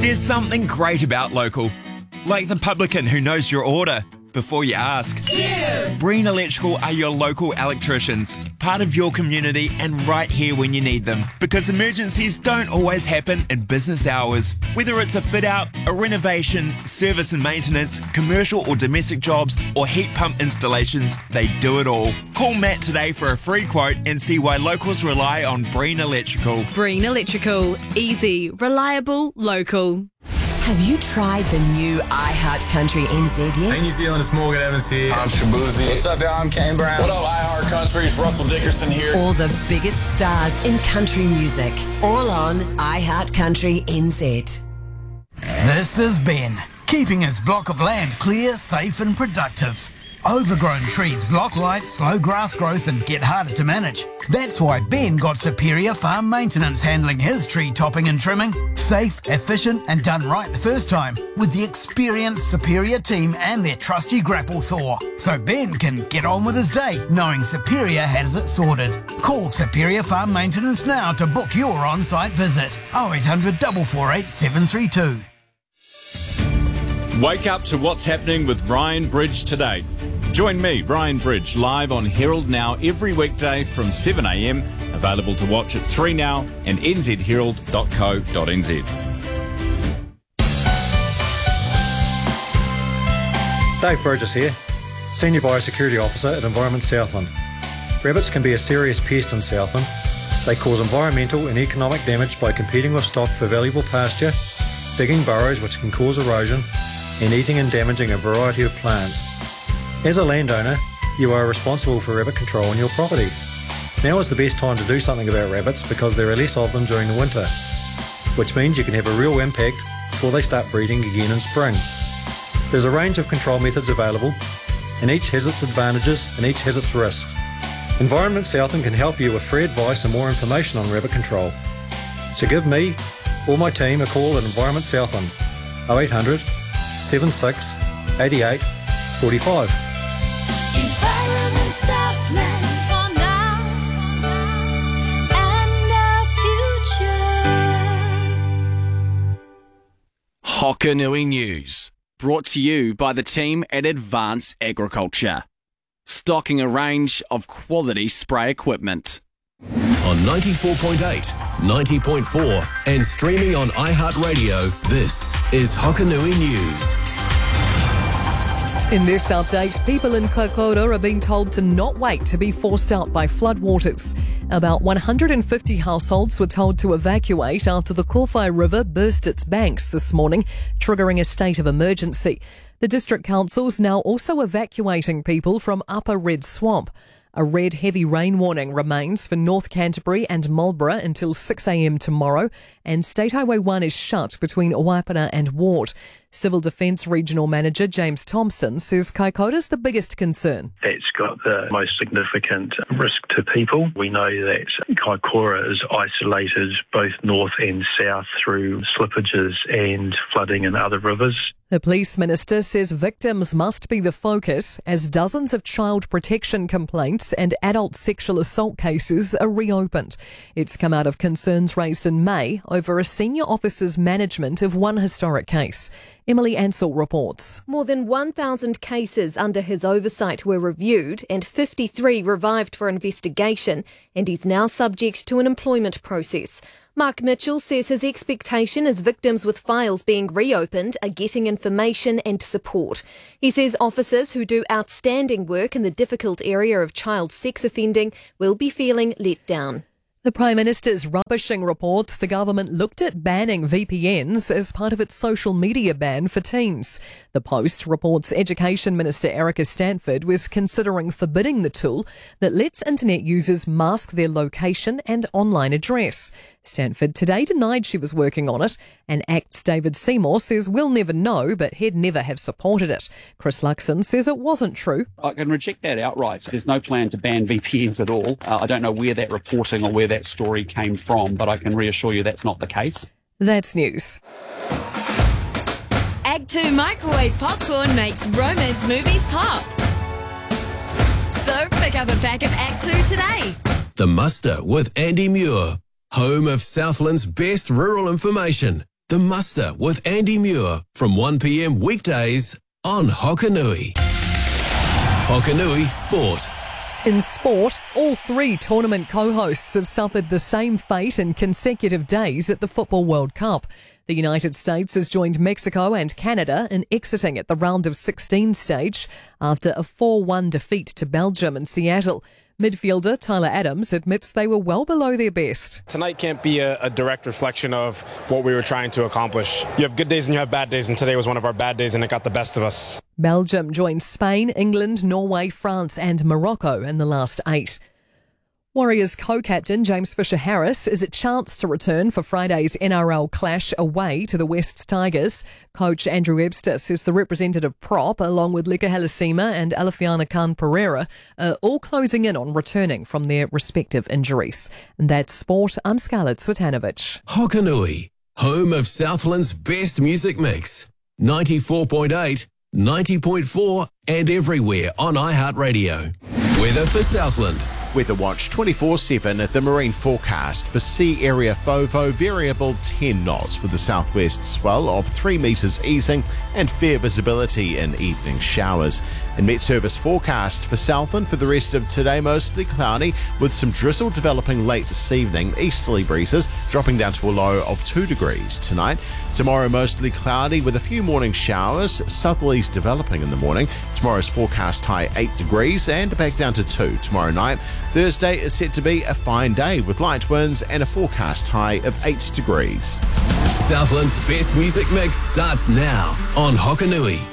There's something great about local, like the publican who knows your order before you ask. Cheers! Breen Electrical are your local electricians, part of your community and right here when you need them. Because emergencies don't always happen in business hours. Whether it's a fit out, a renovation, service and maintenance, commercial or domestic jobs, or heat pump installations, they do it all. Call Matt today for a free quote and see why locals rely on Breen Electrical. Breen Electrical. Easy, reliable, local. Have you tried the new iHeart Country NZ yet? Hey New Zealand, it's Morgan Evans here. I'm Shabuzi. What's up, y'all? I'm Kane Brown. What up, iHeart Country? It's Russell Dickerson here. All the biggest stars in country music, all on iHeart Country NZ. This is Ben, keeping his block of land clear, safe and productive. Overgrown trees block light, slow grass growth and get harder to manage. That's why Ben got Superior Farm Maintenance handling his tree topping and trimming. Safe, efficient and done right the first time with the experienced Superior team and their trusty grapple saw. So Ben can get on with his day knowing Superior has it sorted. Call Superior Farm Maintenance now to book your on-site visit. 0800 448 732. Wake up to what's happening with Ryan Bridge today. Join me, Ryan Bridge, live on Herald Now every weekday from 7 a.m. Available to watch at 3 Now and nzherald.co.nz. Dave Burgess here, Senior Biosecurity Officer at Environment Southland. Rabbits can be a serious pest in Southland. They cause environmental and economic damage by competing with stock for valuable pasture, digging burrows which can cause erosion, and eating and damaging a variety of plants. As a landowner, you are responsible for rabbit control on your property. Now is the best time to do something about rabbits because there are less of them during the winter, which means you can have a real impact before they start breeding again in spring. There's a range of control methods available, and each has its advantages and each has its risks. Environment Southland can help you with free advice and more information on rabbit control. So give me or my team a call at Environment Southland, 0800 76 88 45. Environment Southland for now and the future. Hokanui News, brought to you by the team at Advance Agriculture. Stocking a range of quality spray equipment. On 94.8, 90.4 and streaming on iHeartRadio, this is Hokanui News. In this update, people in Kaikoura are being told to not wait to be forced out by floodwaters. About 150 households were told to evacuate after the Kowhai River burst its banks this morning, triggering a state of emergency. The District Council is now also evacuating people from Upper Red Swamp. A red heavy rain warning remains for North Canterbury and Marlborough until 6 a.m. tomorrow, and State Highway 1 is shut between Waipara and Ward. Civil Defence Regional Manager James Thompson says Kaikoura's the biggest concern. That's got the most significant risk to people. We know that Kaikoura is isolated both north and south through slippages and flooding in other rivers. The Police Minister says victims must be the focus as dozens of child protection complaints and adult sexual assault cases are reopened. It's come out of concerns raised in May over a senior officer's management of one historic case. Emily Ansell reports. More than 1,000 cases under his oversight were reviewed and 53 revived for investigation, and he's now subject to an employment process. Mark Mitchell says his expectation is victims with files being reopened are getting information and support. He says officers who do outstanding work in the difficult area of child sex offending will be feeling let down. The Prime Minister's rubbishing reports the government looked at banning VPNs as part of its social media ban for teens. The Post reports Education Minister Erica Stanford was considering forbidding the tool that lets internet users mask their location and online address. Stanford today denied she was working on it, and ACT's David Seymour says we'll never know, but he'd never have supported it. Chris Luxon says it wasn't true. I can reject that outright. There's no plan to ban VPNs at all. I don't know where that reporting or where that story came from, but I can reassure you that's not the case. That's news. Act 2 microwave popcorn makes romance movies pop. So pick up a pack of Act 2 today. The Muster with Andy Muir, home of Southland's best rural information. The Muster with Andy Muir from 1 p.m. weekdays on Hokanui. Hokanui Sport. In sport, all three tournament co-hosts have suffered the same fate in consecutive days at the Football World Cup. The United States has joined Mexico and Canada in exiting at the round of 16 stage after a 4-1 defeat to Belgium in Seattle. Midfielder Tyler Adams admits they were well below their best. Tonight can't be a direct reflection of what we were trying to accomplish. You have good days and you have bad days, and today was one of our bad days and it got the best of us. Belgium joined Spain, England, Norway, France and Morocco in the last 8. Warriors co-captain James Fisher-Harris is a chance to return for Friday's NRL clash away to the Wests Tigers. Coach Andrew Webster says the representative prop, along with Leka Halasima and Alefiana Khan Pereira, are all closing in on returning from their respective injuries. And that's sport. I'm Scarlett Swetanovic. Hokanui, home of Southland's best music mix. 94.8, 90.4 and everywhere on iHeartRadio. Weather for Southland. Weather Watch 24/7 at the marine forecast for sea area FOVO variable 10 knots with the southwest swell of 3 metres easing and fair visibility in evening showers. And Met Service forecast for Southland for the rest of today, mostly cloudy with some drizzle developing late this evening, easterly breezes dropping down to a low of 2 degrees tonight. Tomorrow mostly cloudy with a few morning showers, southerlies developing in the morning. Tomorrow's forecast high 8 degrees and back down to 2 tomorrow night. Thursday is set to be a fine day with light winds and a forecast high of 8 degrees. Southland's best music mix starts now on Hokanui.